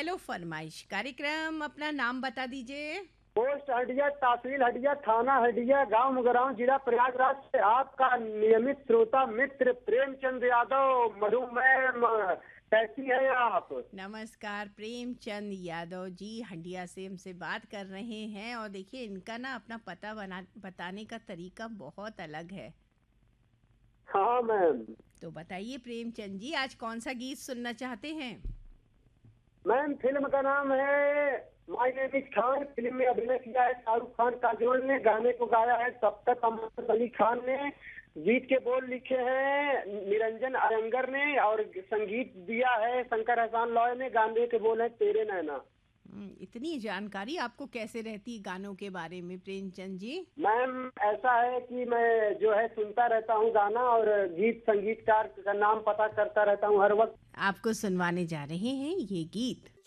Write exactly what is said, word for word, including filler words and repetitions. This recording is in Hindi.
हेलो फरमाइश कार्यक्रम, अपना नाम बता दीजिए। पोस्ट हटिया, तहसील हटिया, थाना हटिया, गांव मुगरांव, जिला प्रयागराज से आपका नियमित श्रोता मित्र प्रेमचंद यादव। मधुमेह म- कैसी है आप? नमस्कार प्रेमचंद यादव जी, हंडिया से हमसे बात कर रहे हैं। और देखिए, इनका ना अपना पता बना बताने का तरीका बहुत अलग है। हाँ मैम। तो बताइए प्रेमचंद जी, आज कौन सा गीत सुनना चाहते हैं? मैम फिल्म का नाम है my name is Khan. Film में अभिनय किया है शाहरुख खान, काजोल ने। गाने को गाया है सप्तक अमजद अली खान ने। गीत के बोल लिखे हैं निरंजन अयंगर ने और संगीत दिया है शंकर एहसान लॉय ने। गाने के बोल है तेरे नैना। हम्म, इतनी जानकारी आपको कैसे रहती है गानों के बारे में प्रेमचंद जी? मैम ऐसा है कि मैं जो है सुनता रहता हूँ गाना और गीत संगीतकार का नाम पता करता रहता हूँ हर वक्त। आपको सुनवाने जा रहे हैं ये गीत।